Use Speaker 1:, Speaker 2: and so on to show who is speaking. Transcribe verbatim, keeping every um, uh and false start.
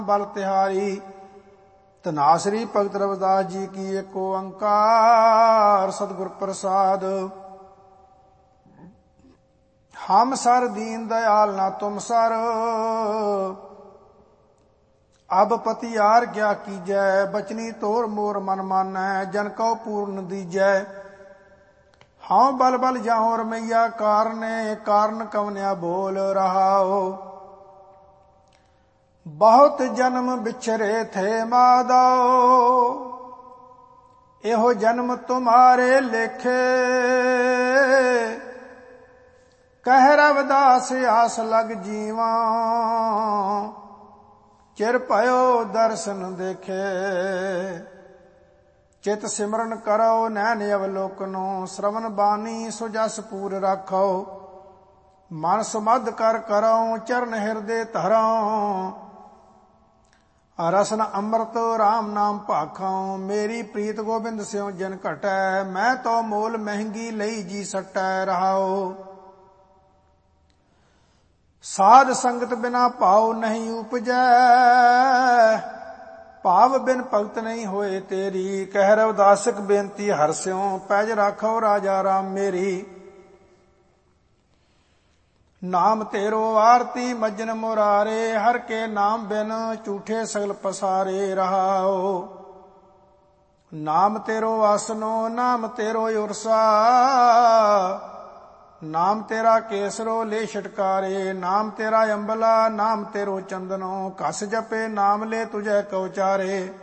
Speaker 1: बल तिहारी। धनासरी भगत रविदास जी की एक ओंकार सतगुर प्रसाद। हम सर दीन दयाल ना तुम सर, अब पति यार क्या कीजै। बचनी तोर मोर मन मानै, जन को पूर्ण दीजै। हाँ बल बल जाऊं रमैया कारने, कारण कवन्या बोल रहाओ। बहुत जन्म बिछरे थे माधो, एहो जन्म तुम्हारे लेखे। कह रविदास आस लग जीवा, चिर भयो दर्शन देखे। चित सिमरन करो नैन अवलोकनो, श्रवण बानी सुजस पूर रखो। मन सुमध कर करो चरण हृदय धरो, रसन अमृत राम नाम भाखों। मेरी प्रीत गोबिंद स्यों जन घटै, मैं तो मोल महंगी लई जी सटै रहाओ। साध संगत बिना भाव नहीं उपजै, भाव बिन भगत नहीं होए तेरी। कह रविदासक बेनती हर स्यों, पैज राखो राजा राम मेरी। नाम तेरो आरती मज्जन मुरारे, हर के नाम बिन झूठे सगल पसारे रहाओ। नाम तेरो आसनो नाम तेरो उर्सा, नाम तेरा केसरो ले छटकारे। नाम तेरा अंबला नाम तेरो चंदनो, कस जपे नाम ले तुझे कौचारे।